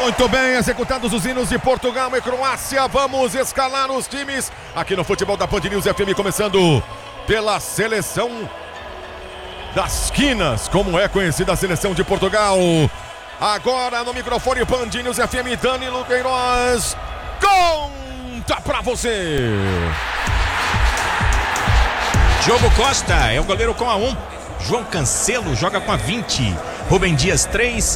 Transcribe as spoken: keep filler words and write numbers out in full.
Muito bem, executados os hinos de Portugal e Croácia. Vamos escalar os times aqui no Futebol da Band News F M, começando pela seleção das quinas, como é conhecida a seleção de Portugal. Agora no microfone Band News F M, Danilo Queiroz conta pra você. Diogo Costa é o goleiro com a um. João Cancelo joga com a vinte. Rubem Dias três.